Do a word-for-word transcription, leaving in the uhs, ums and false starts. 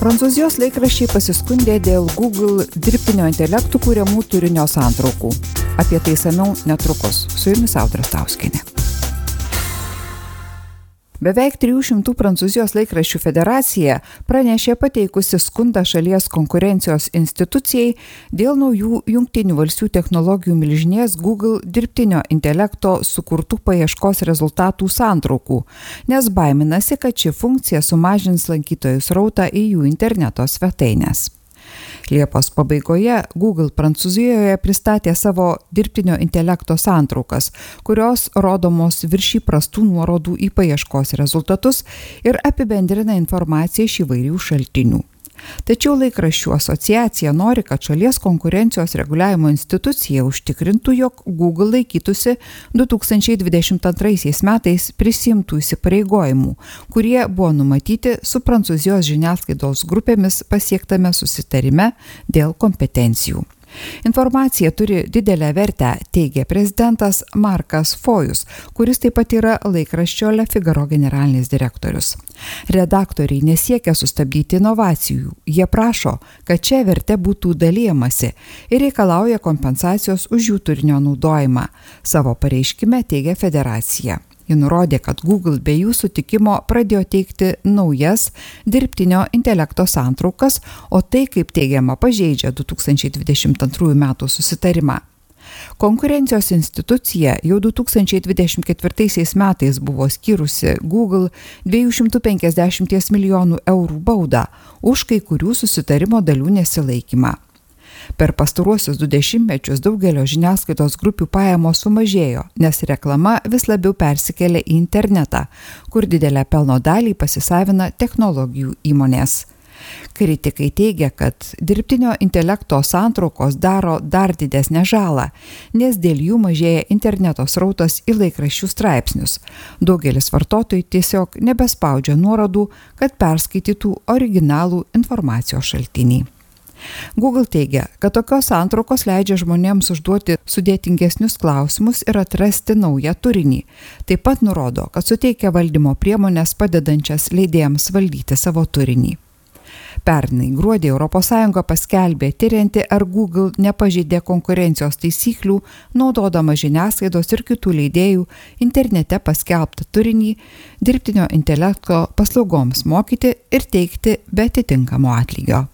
Prancūzijos laikraščiai pasiskundė dėl Google dirbtinio intelektų kuriamų turinio santraukų. Apie tai išsamiau netrukus. Su jumis Audra Stauskienė. Beveik trijų šimtų Prancūzijos laikraščių federacija pranešė pateikusi skundą šalies konkurencijos institucijai dėl naujų Jungtinių valstijų technologijų milžinės Google dirbtinio intelekto sukurtų paieškos rezultatų santraukų, nes baiminasi, kad ši funkcija sumažins lankytojų srautą į jų interneto svetaines. Liepos pabaigoje Google Prancūzijoje pristatė savo dirbtinio intelekto santraukas, kurios rodomos virš įprastų nuorodų į paieškos rezultatus ir apibendrina informaciją iš įvairių šaltinių. Tačiau laikraščių asociacija nori, kad šalies konkurencijos reguliavimo institucija užtikrintų, jog Google laikytųsi du tūkstančiai dvidešimt antraisiais metais prisiimtų įsipareigojimų, kurie buvo numatyti su Prancūzijos žiniasklaidos grupėmis pasiektame susitarime dėl kompetencijų. Informacija turi didelę vertę, teigia prezidentas Markas Fojus, kuris taip pat yra laikraščio Le Figaro generalinis direktorius. Redaktoriai nesiekia sustabdyti inovacijų, jie prašo, kad čia verte būtų dalijamasi ir reikalauja kompensacijos už jų turinio naudojimą. Savo pareiškime teigia federacija. Ji nurodė, kad Google be jų sutikimo pradėjo teikti naujas dirbtinio intelekto santraukas, o tai, kaip teigiama, pažeidžia du tūkstančiai dvidešimt antrųjų metų susitarimą. Konkurencijos institucija jau du tūkstančiai dvidešimt ketvirtaisiais metais buvo skyrusi Google dviejų šimtų penkiasdešimt milijonų eurų baudą už kai kurių susitarimo dalių nesilaikymą. Per pastaruosius du dešimtmečius daugelio žiniasklaidos grupių pajamos sumažėjo, nes reklama vis labiau persikėlė į internetą, kur didelę pelno dalį pasisavina technologijų įmonės. Kritikai teigia, kad dirbtinio intelekto santraukos daro dar didesnę žalą, nes dėl jų mažėja interneto srautas į laikraščių straipsnius. Daugelis vartotojų tiesiog nebespaudžia nuorodų, kad perskaitytų originalų informacijos šaltinį. Google teigia, kad tokios santraukos leidžia žmonėms užduoti sudėtingesnius klausimus ir atrasti naują turinį. Taip pat nurodo, kad suteikia valdymo priemonės padedančias leidėjams valdyti savo turinį. Pernai gruodį Europos Sąjunga paskelbė tirianti, ar Google nepažeidė konkurencijos taisyklių, naudodama žiniasklaidos ir kitų leidėjų internete paskelbtą turinį dirbtinio intelekto paslaugoms mokyti ir teikti be atitinkamo atlygio.